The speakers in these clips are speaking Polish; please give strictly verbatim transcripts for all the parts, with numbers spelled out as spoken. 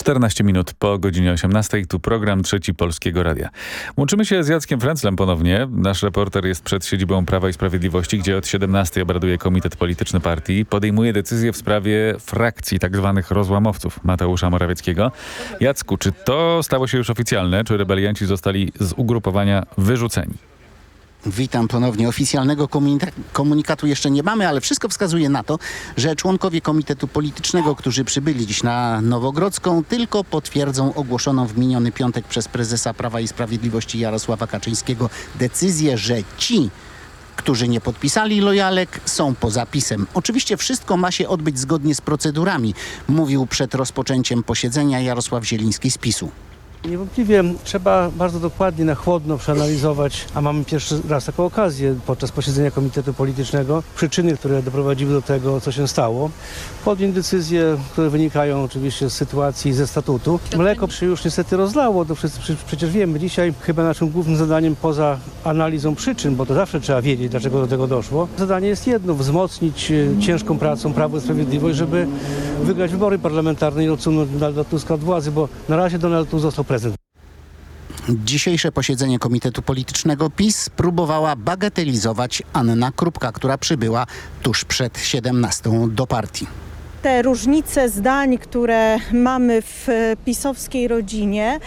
czternaście minut po godzinie osiemnastej. Tu program Trzeci Polskiego Radia. Łączymy się z Jackiem Fręclem ponownie. Nasz reporter jest przed siedzibą Prawa i Sprawiedliwości, gdzie od siedemnastej obraduje Komitet Polityczny Partii. Podejmuje decyzję w sprawie frakcji tzw. rozłamowców Mateusza Morawieckiego. Jacku, czy to stało się już oficjalne? Czy rebelianci zostali z ugrupowania wyrzuceni? Witam ponownie. Oficjalnego komunikatu jeszcze nie mamy, ale wszystko wskazuje na to, że członkowie Komitetu Politycznego, którzy przybyli dziś na Nowogrodzką, tylko potwierdzą ogłoszoną w miniony piątek przez prezesa Prawa i Sprawiedliwości Jarosława Kaczyńskiego decyzję, że ci, którzy nie podpisali lojalek, są poza PiS-em. Oczywiście wszystko ma się odbyć zgodnie z procedurami, mówił przed rozpoczęciem posiedzenia Jarosław Zieliński z PiS-u. Niewątpliwie trzeba bardzo dokładnie, na chłodno przeanalizować, a mamy pierwszy raz taką okazję podczas posiedzenia Komitetu Politycznego, przyczyny, które doprowadziły do tego, co się stało. Podjąć decyzje, które wynikają oczywiście z sytuacji, ze statutu. Mleko się już niestety rozlało, to wszyscy przecież wiemy. Dzisiaj chyba naszym głównym zadaniem, poza analizą przyczyn, bo to zawsze trzeba wiedzieć, dlaczego do tego doszło, zadanie jest jedno: wzmocnić ciężką pracą Prawo i Sprawiedliwość, żeby wygrać wybory parlamentarne i odsunąć Donalda Tuska od władzy, bo na razie Donald Tusk został prezydent. Dzisiejsze posiedzenie Komitetu Politycznego PiS próbowała bagatelizować Anna Krupka, która przybyła tuż przed siedemnastą do partii. Te różnice zdań, które mamy w pisowskiej rodzinie,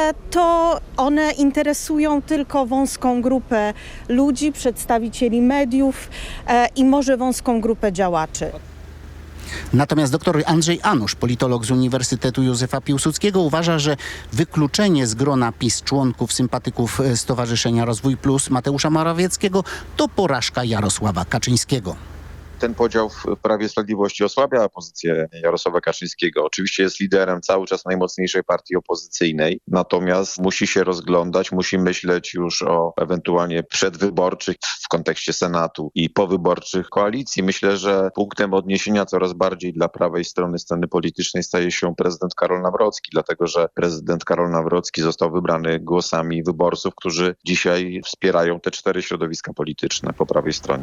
to one interesują tylko wąską grupę ludzi, przedstawicieli mediów i może wąską grupę działaczy. Natomiast dr Andrzej Anusz, politolog z Uniwersytetu Józefa Piłsudskiego, uważa, że wykluczenie z grona PiS członków sympatyków Stowarzyszenia Rozwój Plus Mateusza Morawieckiego to porażka Jarosława Kaczyńskiego. Ten podział w Prawie i Sprawiedliwości osłabia pozycję Jarosława Kaczyńskiego. Oczywiście jest liderem cały czas najmocniejszej partii opozycyjnej, natomiast musi się rozglądać, musi myśleć już o ewentualnie przedwyborczych w kontekście Senatu i powyborczych koalicji. Myślę, że punktem odniesienia coraz bardziej dla prawej strony sceny politycznej staje się prezydent Karol Nawrocki, dlatego że prezydent Karol Nawrocki został wybrany głosami wyborców, którzy dzisiaj wspierają te cztery środowiska polityczne po prawej stronie.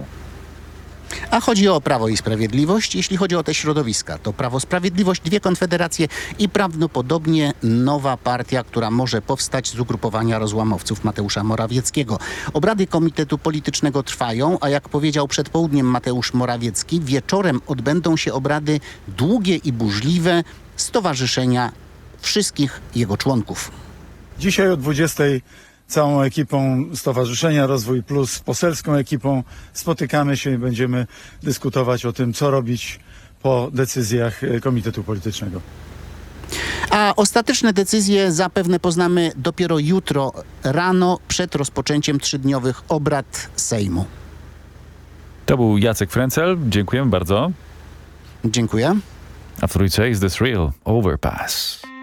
A chodzi o Prawo i Sprawiedliwość. Jeśli chodzi o te środowiska, to Prawo, Sprawiedliwość, dwie konfederacje i prawdopodobnie nowa partia, która może powstać z ugrupowania rozłamowców Mateusza Morawieckiego. Obrady Komitetu Politycznego trwają, a jak powiedział przed południem Mateusz Morawiecki, wieczorem odbędą się obrady długie i burzliwe stowarzyszenia wszystkich jego członków. Dzisiaj o dwudziestej całą ekipą Stowarzyszenia Rozwój Plus, poselską ekipą spotykamy się i będziemy dyskutować o tym, co robić po decyzjach Komitetu Politycznego. A ostateczne decyzje zapewne poznamy dopiero jutro rano przed rozpoczęciem trzydniowych obrad Sejmu. To był Jacek Fręcel. Dziękujemy bardzo. Dziękuję. A w trójce Is This Real? Overpass.